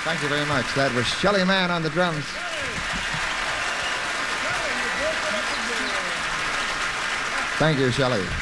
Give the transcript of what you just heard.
Thank you very much. That was Shelly Manne on the drums. Thank you, Shelly.